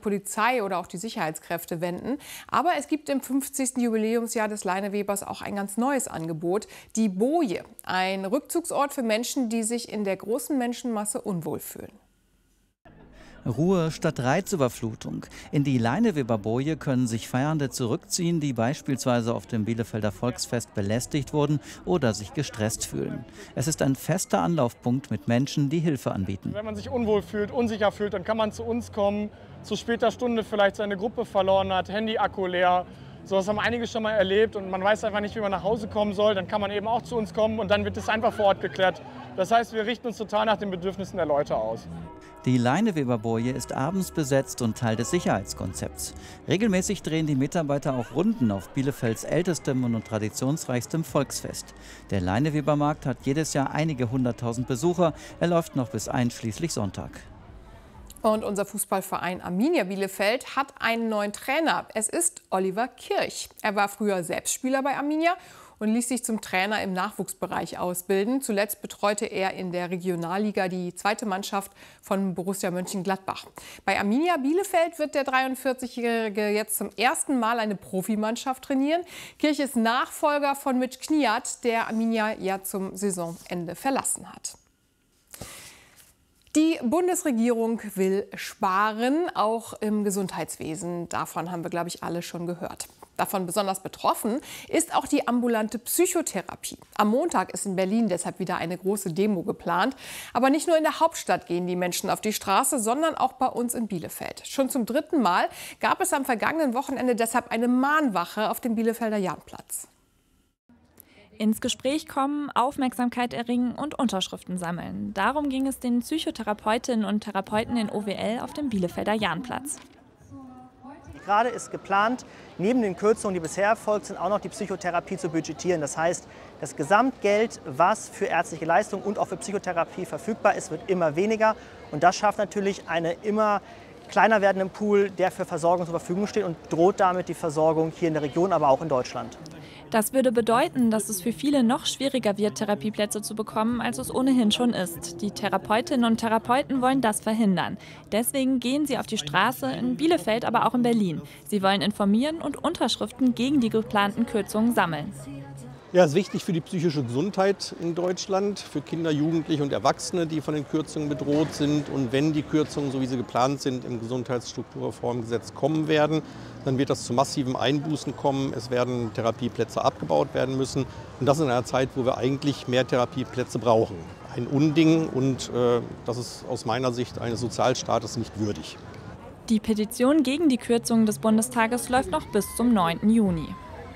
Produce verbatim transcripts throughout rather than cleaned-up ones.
Polizei oder auch die Sicherheitskräfte wenden. Aber es gibt im fünfzigsten Jubiläumsjahr des Leinewebers auch ein ganz neues Angebot, die Boje. Ein Rückzugsort für Menschen, die sich in der großen Menschenmasse unwohl fühlen. Ruhe statt Reizüberflutung. In die Leineweber-Boje können sich Feiernde zurückziehen, die beispielsweise auf dem Bielefelder Volksfest belästigt wurden oder sich gestresst fühlen. Es ist ein fester Anlaufpunkt mit Menschen, die Hilfe anbieten. Wenn man sich unwohl fühlt, unsicher fühlt, dann kann man zu uns kommen, zu später Stunde vielleicht seine Gruppe verloren hat, Handy-Akku leer. So was haben einige schon mal erlebt und man weiß einfach nicht, wie man nach Hause kommen soll. Dann kann man eben auch zu uns kommen und dann wird es einfach vor Ort geklärt. Das heißt, wir richten uns total nach den Bedürfnissen der Leute aus. Die Leineweber-Boje ist abends besetzt und Teil des Sicherheitskonzepts. Regelmäßig drehen die Mitarbeiter auch Runden auf Bielefelds ältestem und traditionsreichstem Volksfest. Der Leinewebermarkt hat jedes Jahr einige hunderttausend Besucher. Er läuft noch bis einschließlich Sonntag. Und unser Fußballverein Arminia Bielefeld hat einen neuen Trainer. Es ist Oliver Kirch. Er war früher selbst Spieler bei Arminia und ließ sich zum Trainer im Nachwuchsbereich ausbilden. Zuletzt betreute er in der Regionalliga die zweite Mannschaft von Borussia Mönchengladbach. Bei Arminia Bielefeld wird der dreiundvierzigjährige jetzt zum ersten Mal eine Profimannschaft trainieren. Kirch ist Nachfolger von Mitch Kniat, der Arminia ja zum Saisonende verlassen hat. Die Bundesregierung will sparen, auch im Gesundheitswesen. Davon haben wir, glaube ich, alle schon gehört. Davon besonders betroffen ist auch die ambulante Psychotherapie. Am Montag ist in Berlin deshalb wieder eine große Demo geplant. Aber nicht nur in der Hauptstadt gehen die Menschen auf die Straße, sondern auch bei uns in Bielefeld. Schon zum dritten Mal gab es am vergangenen Wochenende deshalb eine Mahnwache auf dem Bielefelder Jahnplatz. Ins Gespräch kommen, Aufmerksamkeit erringen und Unterschriften sammeln. Darum ging es den Psychotherapeutinnen und Therapeuten in O W L auf dem Bielefelder Jahnplatz. Gerade ist geplant, neben den Kürzungen, die bisher erfolgt sind, auch noch die Psychotherapie zu budgetieren. Das heißt, das Gesamtgeld, was für ärztliche Leistungen und auch für Psychotherapie verfügbar ist, wird immer weniger. Und das schafft natürlich einen immer kleiner werdenden Pool, der für Versorgung zur Verfügung steht und droht damit die Versorgung hier in der Region, aber auch in Deutschland. Das würde bedeuten, dass es für viele noch schwieriger wird, Therapieplätze zu bekommen, als es ohnehin schon ist. Die Therapeutinnen und Therapeuten wollen das verhindern. Deswegen gehen sie auf die Straße, in Bielefeld, aber auch in Berlin. Sie wollen informieren und Unterschriften gegen die geplanten Kürzungen sammeln. Ja, es ist wichtig für die psychische Gesundheit in Deutschland, für Kinder, Jugendliche und Erwachsene, die von den Kürzungen bedroht sind. Und wenn die Kürzungen, so wie sie geplant sind, im Gesundheitsstrukturreformgesetz kommen werden, dann wird das zu massiven Einbußen kommen. Es werden Therapieplätze abgebaut werden müssen. Und das in einer Zeit, wo wir eigentlich mehr Therapieplätze brauchen. Ein Unding und äh, das ist aus meiner Sicht eines Sozialstaates nicht würdig. Die Petition gegen die Kürzungen des Bundestages läuft noch bis zum neunten Juni.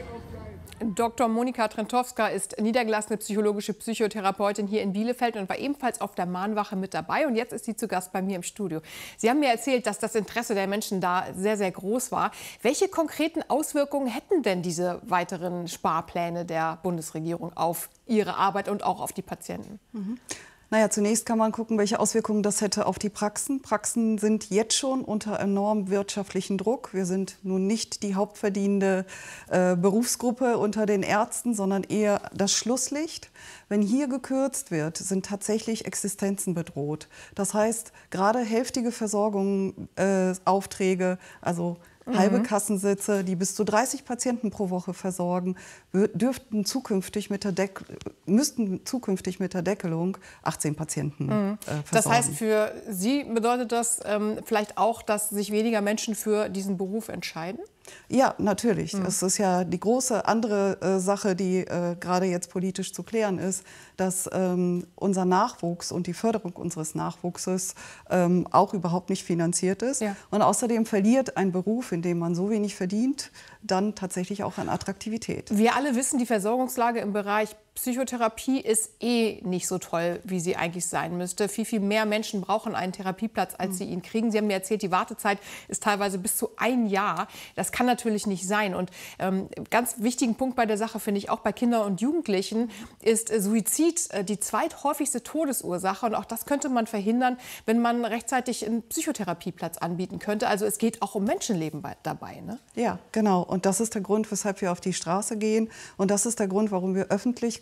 Doktor Monika Trentowska ist niedergelassene psychologische Psychotherapeutin hier in Bielefeld und war ebenfalls auf der Mahnwache mit dabei. Und jetzt ist sie zu Gast bei mir im Studio. Sie haben mir erzählt, dass das Interesse der Menschen da sehr, sehr groß war. Welche konkreten Auswirkungen hätten denn diese weiteren Sparpläne der Bundesregierung auf Ihre Arbeit und auch auf die Patienten? Mhm. Naja, zunächst kann man gucken, welche Auswirkungen das hätte auf die Praxen. Praxen sind jetzt schon unter enormem wirtschaftlichen Druck. Wir sind nun nicht die hauptverdienende äh, Berufsgruppe unter den Ärzten, sondern eher das Schlusslicht. Wenn hier gekürzt wird, sind tatsächlich Existenzen bedroht. Das heißt, gerade hälftige Versorgungsaufträge, äh, also halbe Kassensitze, die bis zu dreißig Patienten pro Woche versorgen, dürften zukünftig mit der Deck müssten zukünftig mit der Deckelung achtzehn Patienten mhm. äh, versorgen. Das heißt, für Sie bedeutet das ähm, vielleicht auch, dass sich weniger Menschen für diesen Beruf entscheiden? Ja, natürlich. Mhm. Es ist ja die große andere äh, Sache, die äh, gerade jetzt politisch zu klären ist, dass ähm, unser Nachwuchs und die Förderung unseres Nachwuchses ähm, auch überhaupt nicht finanziert ist. Ja. Und außerdem verliert ein Beruf, in dem man so wenig verdient, dann tatsächlich auch an Attraktivität. Wir alle wissen, die Versorgungslage im Bereich Psychotherapie ist eh nicht so toll, wie sie eigentlich sein müsste. Viel, viel mehr Menschen brauchen einen Therapieplatz, als mhm. sie ihn kriegen. Sie haben mir erzählt, die Wartezeit ist teilweise bis zu ein Jahr. Das kann natürlich nicht sein. Und ähm, ganz wichtigen Punkt bei der Sache finde ich auch bei Kindern und Jugendlichen ist äh, Suizid äh, die zweithäufigste Todesursache. Und auch das könnte man verhindern, wenn man rechtzeitig einen Psychotherapieplatz anbieten könnte. Also es geht auch um Menschenleben bei, dabei. Ne? Ja, genau. Und das ist der Grund, weshalb wir auf die Straße gehen. Und das ist der Grund, warum wir Öffentlichkeit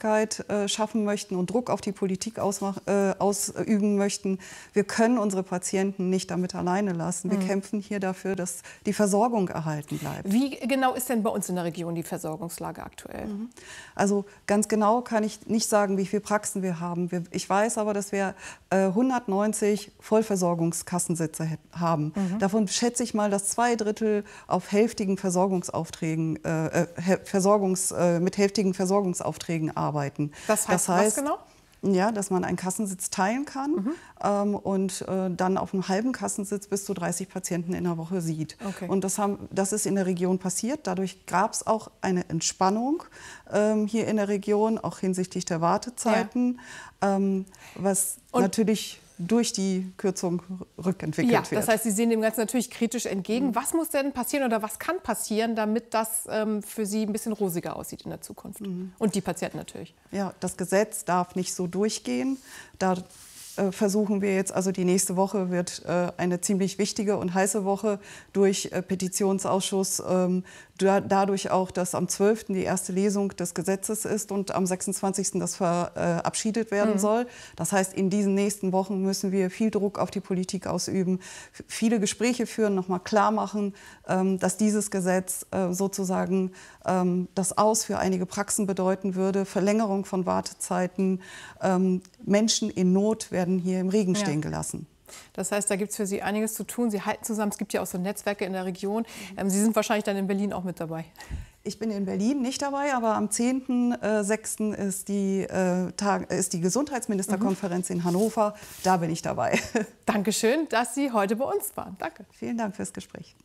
Gerechtigkeit äh, schaffen möchten und Druck auf die Politik ausmach, äh, ausüben möchten. Wir können unsere Patienten nicht damit alleine lassen. Wir mhm. kämpfen hier dafür, dass die Versorgung erhalten bleibt. Wie genau ist denn bei uns in der Region die Versorgungslage aktuell? Mhm. Also ganz genau kann ich nicht sagen, wie viele Praxen wir haben. Wir, ich weiß aber, dass wir äh, hundertneunzig Vollversorgungskassensitze haben. Mhm. Davon schätze ich mal, dass zwei Drittel auf hälftigen Versorgungsaufträgen, äh, Versorgungs, äh, mit hälftigen Versorgungsaufträgen arbeiten. Das heißt, das heißt was genau? Ja, dass man einen Kassensitz teilen kann mhm. ähm, und äh, dann auf einem halben Kassensitz bis zu dreißig Patienten in der Woche sieht. Okay. Und das, haben, das ist in der Region passiert. Dadurch gab es auch eine Entspannung ähm, hier in der Region, auch hinsichtlich der Wartezeiten, ja. ähm, was und natürlich durch die Kürzung rückentwickelt ja, wird. Das heißt, Sie sehen dem Ganzen natürlich kritisch entgegen. Mhm. Was muss denn passieren oder was kann passieren, damit das ähm, für Sie ein bisschen rosiger aussieht in der Zukunft? Mhm. Und die Patienten natürlich. Ja, das Gesetz darf nicht so durchgehen. Da äh, versuchen wir jetzt, also die nächste Woche wird äh, eine ziemlich wichtige und heiße Woche durch äh, Petitionsausschuss. Ähm, da, dadurch auch, dass am zwölften die erste Lesung des Gesetzes ist und am sechsundzwanzigsten das verabschiedet werden mhm. soll. Das heißt, in diesen nächsten Wochen müssen wir viel Druck auf die Politik ausüben, viele Gespräche führen, nochmal klar machen, ähm, dass dieses Gesetz äh, sozusagen ähm, das Aus für einige Praxen bedeuten würde, Verlängerung von Wartezeiten. Ähm, Menschen in Not werden hier im Regen stehen ja. gelassen. Das heißt, da gibt es für Sie einiges zu tun. Sie halten zusammen, es gibt ja auch so Netzwerke in der Region. Ähm, Sie sind wahrscheinlich dann in Berlin auch mit dabei. Ich bin in Berlin nicht dabei, aber am zehnten sechsten ist die, äh, Tag, ist die Gesundheitsministerkonferenz mhm. in Hannover. Da bin ich dabei. Dankeschön, dass Sie heute bei uns waren. Danke. Vielen Dank fürs Gespräch.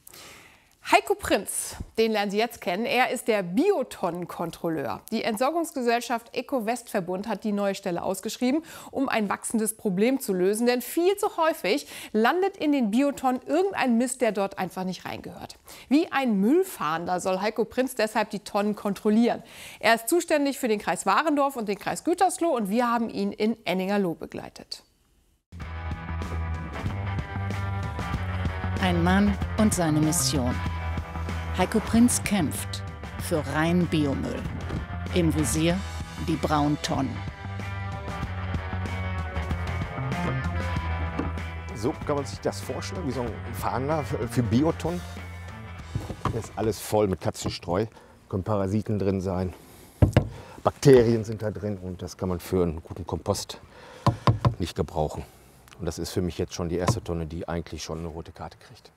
Heiko Prinz, den lernen Sie jetzt kennen. Er ist der Biotonnenkontrolleur. Die Entsorgungsgesellschaft Eco-West-Verbund hat die neue Stelle ausgeschrieben, um ein wachsendes Problem zu lösen. Denn viel zu häufig landet in den Biotonnen irgendein Mist, der dort einfach nicht reingehört. Wie ein Müllfahnder soll Heiko Prinz deshalb die Tonnen kontrollieren. Er ist zuständig für den Kreis Warendorf und den Kreis Gütersloh und wir haben ihn in Enningerloh begleitet. Ein Mann und seine Mission. Heiko Prinz kämpft für rein Biomüll. Im Visier die braunen Tonnen. So kann man sich das vorstellen, wie so ein Fahnder für Biotonnen. Hier ist alles voll mit Katzenstreu. Da können Parasiten drin sein, Bakterien sind da drin und das kann man für einen guten Kompost nicht gebrauchen. Und das ist für mich jetzt schon die erste Tonne, die eigentlich schon eine rote Karte kriegt.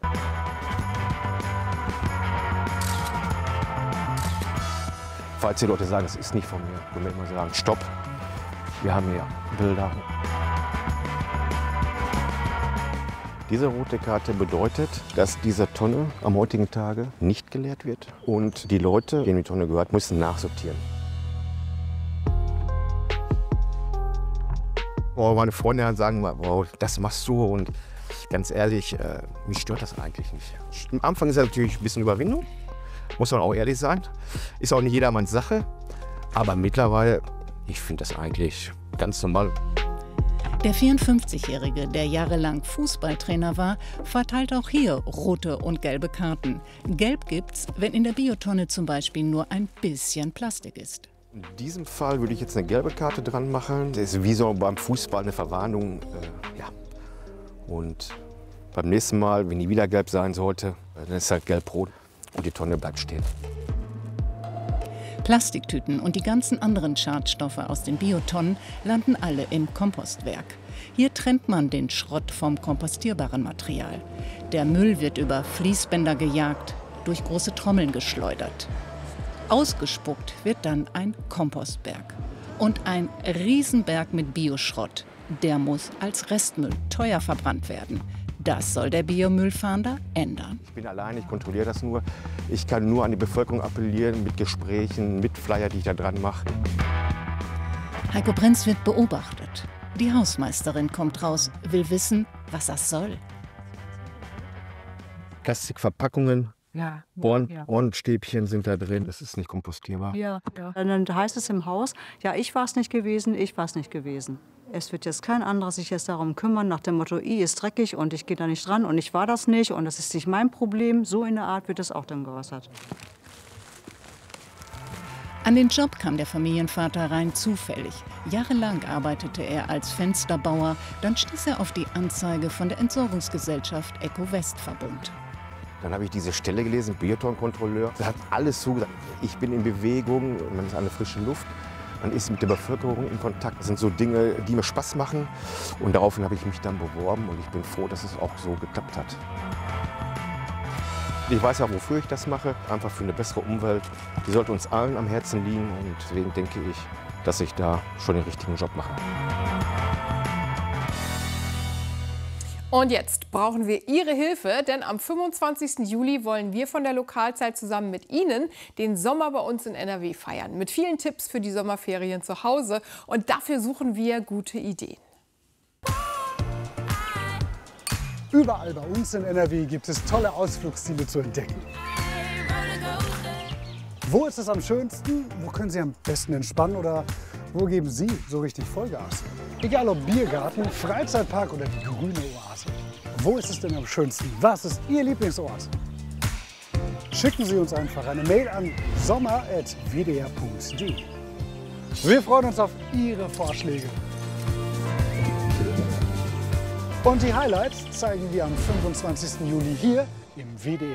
Falls die Leute sagen, es ist nicht von mir, können wir immer sagen, stopp, wir haben hier Bilder. Diese rote Karte bedeutet, dass diese Tonne am heutigen Tage nicht geleert wird. Und die Leute, denen die Tonne gehört, müssen nachsortieren. Oh, meine Freunde sagen mal, wow, das machst du. Und ganz ehrlich, äh, mich stört das eigentlich nicht. Am Anfang ist es natürlich ein bisschen Überwindung, muss man auch ehrlich sein. Ist auch nicht jedermanns Sache. Aber mittlerweile, ich finde das eigentlich ganz normal. Der vierundfünfzigjährige, der jahrelang Fußballtrainer war, verteilt auch hier rote und gelbe Karten. Gelb gibt's, wenn in der Biotonne zum Beispiel nur ein bisschen Plastik ist. In diesem Fall würde ich jetzt eine gelbe Karte dran machen. Das ist wie so beim Fußball eine Verwarnung. Äh, ja. Und beim nächsten Mal, wenn die wieder gelb sein sollte, dann ist es halt gelb-rot und die Tonne bleibt stehen. Plastiktüten und die ganzen anderen Schadstoffe aus den Biotonnen landen alle im Kompostwerk. Hier trennt man den Schrott vom kompostierbaren Material. Der Müll wird über Fließbänder gejagt, durch große Trommeln geschleudert. Ausgespuckt wird dann ein Kompostberg. Und ein Riesenberg mit Bioschrott. Der muss als Restmüll teuer verbrannt werden. Das soll der Biomüllfahnder ändern. Ich bin allein, ich kontrolliere das nur. Ich kann nur an die Bevölkerung appellieren, mit Gesprächen, mit Flyer, die ich da dran mache. Heiko Prinz wird beobachtet. Die Hausmeisterin kommt raus, will wissen, was das soll. Plastikverpackungen, ja, Ohren, ja. Ohrenstäbchen sind da drin. Das ist nicht kompostierbar. Ja, ja. Dann heißt es im Haus, ja, ich war es nicht gewesen, ich war es nicht gewesen. Es wird jetzt kein anderer sich jetzt darum kümmern, nach dem Motto, I ist dreckig und ich gehe da nicht dran und ich war das nicht und das ist nicht mein Problem. So in der Art wird es auch dann geäußert. An den Job kam der Familienvater rein zufällig. Jahrelang arbeitete er als Fensterbauer, dann stieß er auf die Anzeige von der Entsorgungsgesellschaft Eco-West-Verbund. Dann habe ich diese Stelle gelesen, Bioton-Kontrolleur. Da hat alles zugesagt. Ich bin in Bewegung, man ist an der frischen Luft, man ist mit der Bevölkerung in Kontakt. Das sind so Dinge, die mir Spaß machen. Und daraufhin habe ich mich dann beworben und ich bin froh, dass es auch so geklappt hat. Ich weiß ja, wofür ich das mache, einfach für eine bessere Umwelt. Die sollte uns allen am Herzen liegen und deswegen denke ich, dass ich da schon den richtigen Job mache. Und jetzt brauchen wir Ihre Hilfe, denn am fünfundzwanzigsten Juli wollen wir von der Lokalzeit zusammen mit Ihnen den Sommer bei uns in N R W feiern. Mit vielen Tipps für die Sommerferien zu Hause. Und dafür suchen wir gute Ideen. Überall bei uns in N R W gibt es tolle Ausflugsziele zu entdecken. Wo ist es am schönsten? Wo können Sie am besten entspannen? Oder wo geben Sie so richtig Vollgas? Egal ob Biergarten, Freizeitpark oder die grüne Oase. Wo ist es denn am schönsten? Was ist Ihr Lieblingsort? Schicken Sie uns einfach eine Mail an sommer at w d r punkt d e. Wir freuen uns auf Ihre Vorschläge. Und die Highlights zeigen wir am fünfundzwanzigsten Juli hier im W D R.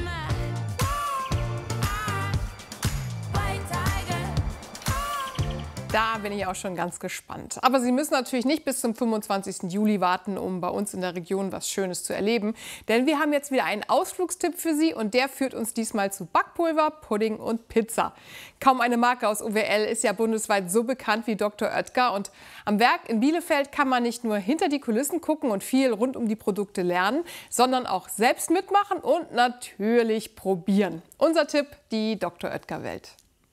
Da bin ich auch schon ganz gespannt. Aber Sie müssen natürlich nicht bis zum fünfundzwanzigsten Juli warten, um bei uns in der Region was Schönes zu erleben. Denn wir haben jetzt wieder einen Ausflugstipp für Sie und der führt uns diesmal zu Backpulver, Pudding und Pizza. Kaum eine Marke aus O W L ist ja bundesweit so bekannt wie Doktor Oetker. Und am Werk in Bielefeld kann man nicht nur hinter die Kulissen gucken und viel rund um die Produkte lernen, sondern auch selbst mitmachen und natürlich probieren. Unser Tipp, die Doktor Oetker Welt.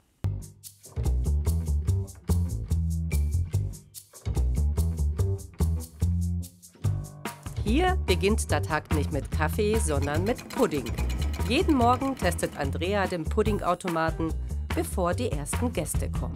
Hier beginnt der Tag nicht mit Kaffee, sondern mit Pudding. Jeden Morgen testet Andrea den Puddingautomaten, bevor die ersten Gäste kommen.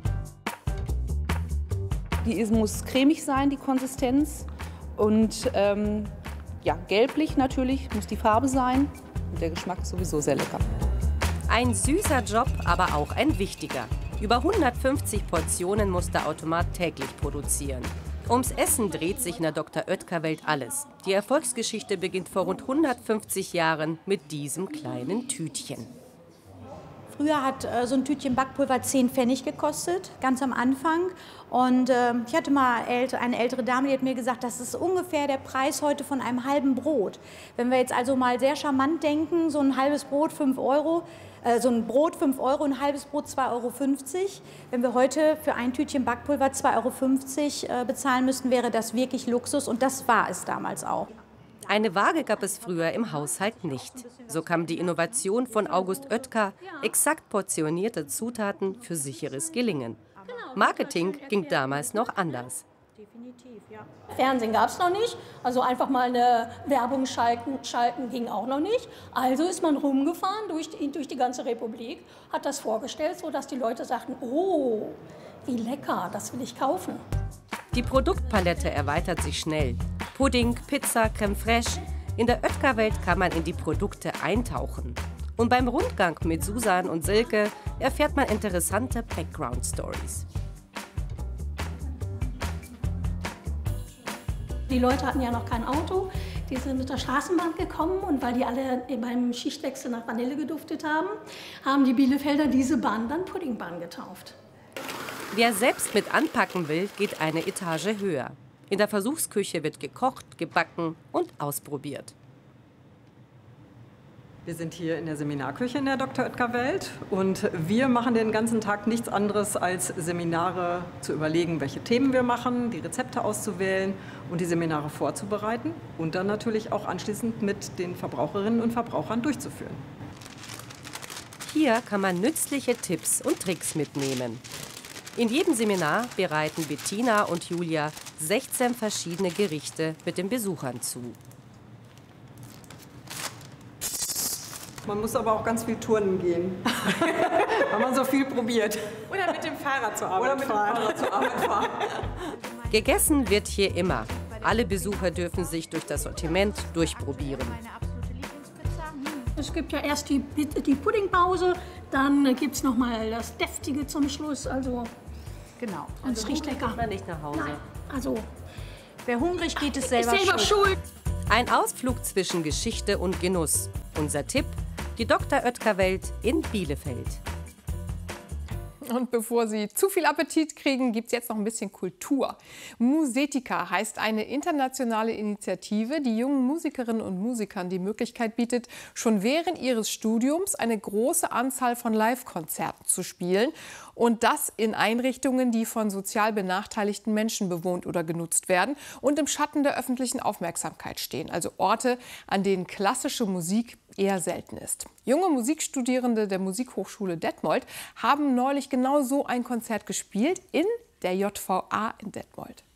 Die muss cremig sein, die Konsistenz. Und ähm, ja, gelblich natürlich muss die Farbe sein. Und der Geschmack ist sowieso sehr lecker. Ein süßer Job, aber auch ein wichtiger. Über hundertfünfzig Portionen muss der Automat täglich produzieren. Ums Essen dreht sich in der Doktor Oetker Welt alles. Die Erfolgsgeschichte beginnt vor rund hundertfünfzig Jahren mit diesem kleinen Tütchen. Früher hat äh, so ein Tütchen Backpulver zehn Pfennig gekostet, ganz am Anfang. Und äh, ich hatte mal ält- eine ältere Dame, die hat mir gesagt, das ist ungefähr der Preis heute von einem halben Brot. Wenn wir jetzt also mal sehr charmant denken, so ein halbes Brot fünf Euro, äh, so ein Brot fünf Euro, ein halbes Brot zwei Euro fünfzig. Wenn wir heute für ein Tütchen Backpulver zwei Euro fünfzig äh, bezahlen müssten, wäre das wirklich Luxus und das war es damals auch. Eine Waage gab es früher im Haushalt nicht. So kam die Innovation von August Oetker, exakt portionierte Zutaten für sicheres Gelingen. Marketing ging damals noch anders. Fernsehen gab es noch nicht, also einfach mal eine Werbung schalten, schalten ging auch noch nicht. Also ist man rumgefahren durch die, durch die ganze Republik, hat das vorgestellt, sodass die Leute sagten, oh, wie lecker, das will ich kaufen. Die Produktpalette erweitert sich schnell. Pudding, Pizza, Crème fraîche. In der Oetker-Welt kann man in die Produkte eintauchen. Und beim Rundgang mit Susan und Silke erfährt man interessante Background-Stories. Die Leute hatten ja noch kein Auto, die sind mit der Straßenbahn gekommen und weil die alle beim Schichtwechsel nach Vanille geduftet haben, haben die Bielefelder diese Bahn dann Puddingbahn getauft. Wer selbst mit anpacken will, geht eine Etage höher. In der Versuchsküche wird gekocht, gebacken und ausprobiert. Wir sind hier in der Seminarküche in der Doktor Oetker Welt und wir machen den ganzen Tag nichts anderes als Seminare zu überlegen, welche Themen wir machen, die Rezepte auszuwählen und die Seminare vorzubereiten und dann natürlich auch anschließend mit den Verbraucherinnen und Verbrauchern durchzuführen. Hier kann man nützliche Tipps und Tricks mitnehmen. In jedem Seminar bereiten Bettina und Julia sechzehn verschiedene Gerichte mit den Besuchern zu. Man muss aber auch ganz viel turnen gehen, weil man so viel probiert. Oder mit dem Fahrrad zur Arbeit Oder mit dem Fahrrad zur Arbeit fahren. Gegessen wird hier immer. Alle Besucher dürfen sich durch das Sortiment durchprobieren. Es gibt ja erst die, die Puddingpause, dann gibt es noch mal das Deftige zum Schluss. Also genau. Und es riecht lecker. Man nicht nach Hause. Nein, also wer hungrig geht, ist selber, ist selber schuld. schuld. Ein Ausflug zwischen Geschichte und Genuss. Unser Tipp: die Doktor Oetker-Welt in Bielefeld. Und bevor Sie zu viel Appetit kriegen, gibt es jetzt noch ein bisschen Kultur. Musetica heißt eine internationale Initiative, die jungen Musikerinnen und Musikern die Möglichkeit bietet, schon während ihres Studiums eine große Anzahl von Live-Konzerten zu spielen. Und das in Einrichtungen, die von sozial benachteiligten Menschen bewohnt oder genutzt werden und im Schatten der öffentlichen Aufmerksamkeit stehen. Also Orte, an denen klassische Musik eher selten ist. Junge Musikstudierende der Musikhochschule Detmold haben neulich genau so ein Konzert gespielt in der J V A in Detmold.